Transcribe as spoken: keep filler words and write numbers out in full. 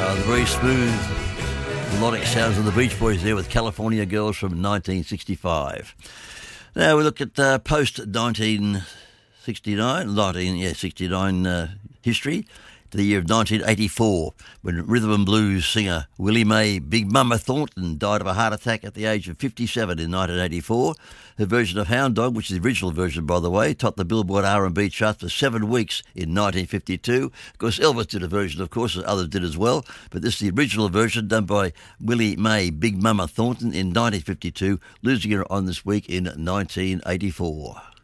Uh, the very smooth, melodic sounds of the Beach Boys there with California Girls from nineteen sixty-five. Now we look at uh, post nineteen sixty-nine, nineteen, yeah, sixty-nine uh, history to the year of nineteen eighty-four, when rhythm and blues singer Willie Mae Big Mama Thornton died of a heart attack at the age of fifty-seven in nineteen eighty-four. Her version of Hound Dog, which is the original version, by the way, topped the Billboard R and B chart for seven weeks in nineteen fifty-two. Of course, Elvis did a version, of course, as others did as well, but this is the original version done by Willie Mae Big Mama Thornton in nineteen fifty-two, losing her on this week in nineteen eighty-four.